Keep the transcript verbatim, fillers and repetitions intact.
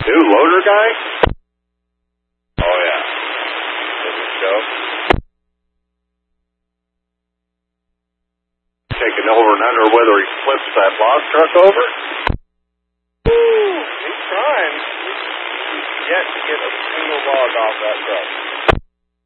New loader guy? Oh, yeah. Does it show? Taking over and under whether he flips that box truck over? Woo! He's trying. He's yet to get a single log off that truck.